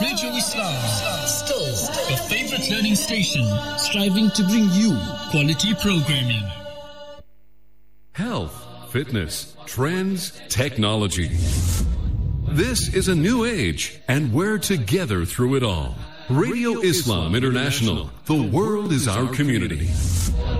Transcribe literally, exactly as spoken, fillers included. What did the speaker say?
Radio Islam. Still your favorite learning station, striving to bring you quality programming. Health, fitness, trends, technology. This is a new age, and we're together through it all. Radio Islam International. The world is our community.